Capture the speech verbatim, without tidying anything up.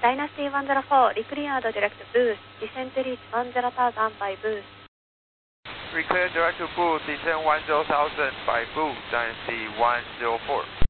Dynasty one zero four, reclear the direct boost, descend to reach one zero thousand by boost. Reclear direct to boost, descend one zero thousand by boost, Dynasty one zero four.